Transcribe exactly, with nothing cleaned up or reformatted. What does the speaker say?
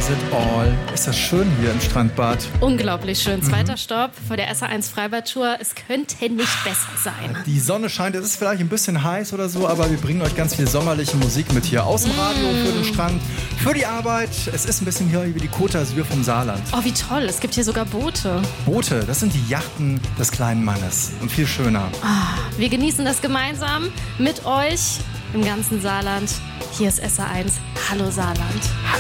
has it all. Ist das schön hier im Strandbad. Unglaublich schön. Zweiter mhm. Stopp vor der S A eins Freibad-Tour. Es könnte nicht besser sein. Die Sonne scheint, es ist vielleicht ein bisschen heiß oder so, aber wir bringen euch ganz viel sommerliche Musik mit hier. Aus dem Radio, mm. für den Strand, für die Arbeit. Es ist ein bisschen hier wie die Côte d'Azur vom Saarland. Oh, wie toll. Es gibt hier sogar Boote. Boote, das sind die Yachten des kleinen Mannes. Und viel schöner. Oh, wir genießen das gemeinsam mit euch im ganzen Saarland. Hier ist S A eins. Hallo Saarland.